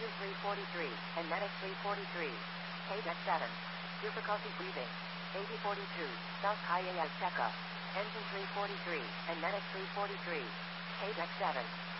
Engine 343, and Medic 343. KDEC 7. Difficulty breathing. 8042, South Kaya Azteca. Engine 343, and Medic 343. KDEC 7.